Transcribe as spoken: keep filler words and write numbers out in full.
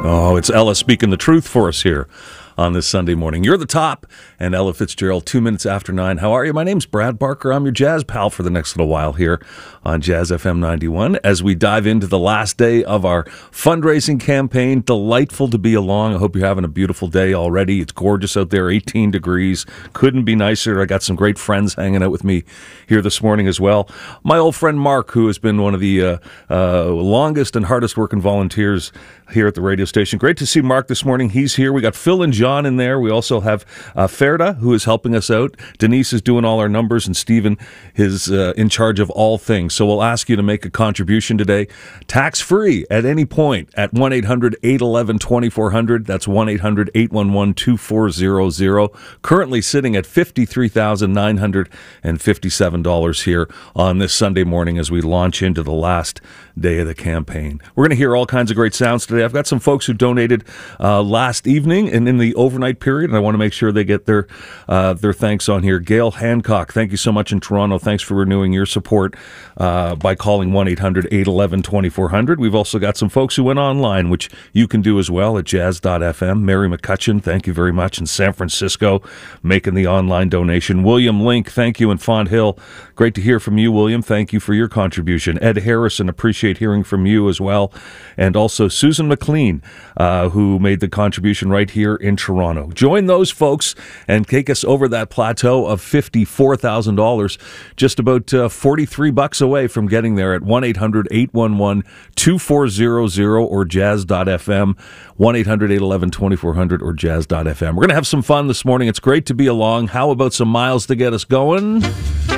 Oh, it's Ella speaking the truth for us here on this Sunday morning. You're the top, and Ella Fitzgerald, two minutes after nine. How are you? My name's Brad Barker. I'm your jazz pal for the next little while here on Jazz F M ninety-one as we dive into the last day of our fundraising campaign. Delightful to be along. I hope you're having a beautiful day already. It's gorgeous out there, eighteen degrees. Couldn't be nicer. I got some great friends hanging out with me here this morning as well. My old friend Mark, who has been one of the uh, uh, longest and hardest working volunteers here at the radio station. Great to see Mark this morning. He's here. We got Phil and John in there. We also have uh, Ferda, who is helping us out. Denise is doing all our numbers, and Stephen is uh, in charge of all things. So we'll ask you to make a contribution today, tax-free at any point at one eight hundred eight one one two four zero zero. That's one eight hundred eight one one two four zero zero. Currently sitting at fifty-three thousand nine hundred fifty-seven dollars here on this Sunday morning as we launch into the last day of the campaign. We're going to hear all kinds of great sounds today. I've got some folks who donated uh, last evening and in the overnight period, and I want to make sure they get their uh, their thanks on here. Gail Hancock, thank you so much in Toronto. Thanks for renewing your support uh, by calling one eight hundred eight one one two four zero zero. We've also got some folks who went online, which you can do as well at jazz dot f m. Mary McCutcheon, thank you very much in San Francisco, making the online donation. William Link, thank you in Font Hill. Great to hear from you, William. Thank you for your contribution. Ed Harrison, appreciate hearing from you as well. And also Susan McLean, uh, who made the contribution right here in Toronto. Join those folks and take us over that plateau of fifty-four thousand dollars, just about uh, forty-three bucks away from getting there at one eight hundred eight one one two four zero zero or jazz dot f m, one eight hundred eight one one two four zero zero or jazz dot f m. We're going to have some fun this morning. It's great to be along. How about some miles to get us going?